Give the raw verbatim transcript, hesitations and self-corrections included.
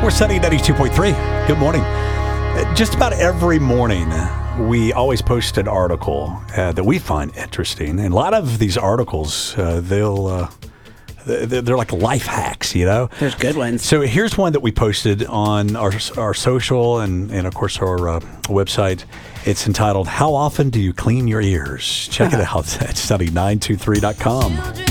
we're Sunny ninety-two point three. Good morning. Uh, Just about every morning, we always post an article uh, that we find interesting. And a lot of these articles, uh, they'll uh, they're they're like life hacks, you know? There's good ones. So here's one that we posted on our our social and, and of course, our uh, website. It's entitled, How Often Do You Clean Your Ears? Check it out at study nine two three dot com.